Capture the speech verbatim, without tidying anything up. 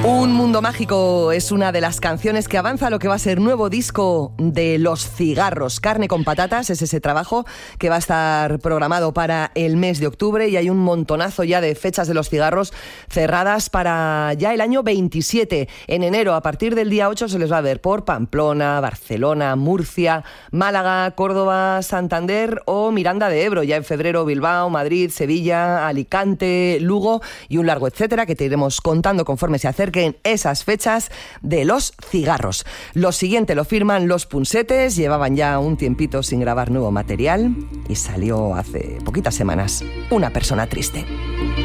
Un mundo mágico es una de las canciones que avanza lo que va a ser nuevo disco de Los Cigarros. Carne con patatas es ese trabajo que va a estar programado para el mes de octubre y hay un montonazo ya de fechas de Los Cigarros cerradas para ya el año veintisiete. En enero, a partir del día ocho, se les va a ver por Pamplona, Barcelona, Murcia, Málaga, Córdoba, Santander o Miranda de Ebro. Ya en febrero, Bilbao, Madrid, Sevilla, Alicante, Lugo y un largo etcétera que te iremos contando conforme se acerque en esas fechas de Los Cigarros. Lo siguiente lo firman Los Punsetes, llevaban ya un tiempito sin grabar nuevo material y salió hace poquitas semanas Una persona triste.